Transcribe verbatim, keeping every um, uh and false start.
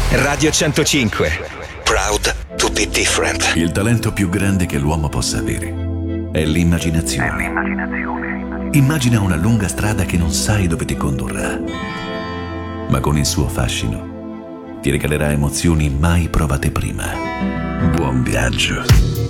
Radio centocinque. Proud to be different. Il talento più grande che l'uomo possa avere è l'immaginazione. È l'immaginazione. Immagina una lunga strada che non sai dove ti condurrà, ma con il suo fascino ti regalerà emozioni mai provate prima. Buon viaggio.